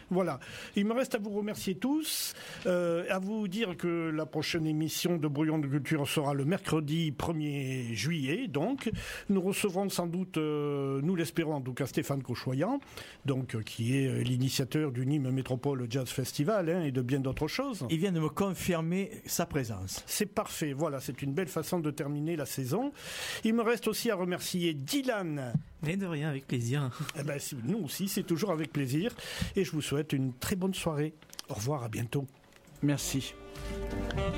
Voilà. Il me reste à vous remercier tous, à vous dire que la prochaine émission de Brouillon de Culture sera le mercredi 1er juillet. Donc, nous recevrons sans doute, nous l'espérons en tout cas, Stéphane Cochoyan, donc qui est l'initiateur du Nîmes Métropole Jazz Festival et de bien d'autres choses. Il vient de me confirmer sa présence. C'est parfait. Voilà, c'est une belle façon de terminer la saison. Il me reste aussi à remercier Dylan. Mais de rien, avec plaisir. Eh ben, nous aussi, c'est toujours avec plaisir. Et je vous souhaite une très bonne soirée. Au revoir, à bientôt. Merci.